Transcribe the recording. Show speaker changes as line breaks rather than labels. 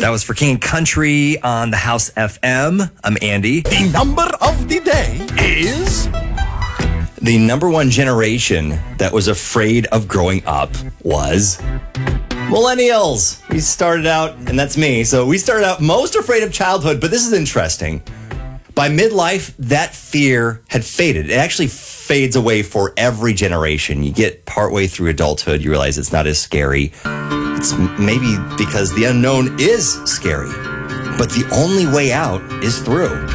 That was for King and Country on the House FM. I'm Andy.
The number of the day is...
The number one generation that was afraid of growing up was millennials. We started out, and that's me, so we started out most afraid of childhood, but this is interesting. By midlife, that fear had faded. It actually fades away for every generation. You get partway through adulthood, you realize it's not as scary. It's maybe because the unknown is scary, but the only way out is through.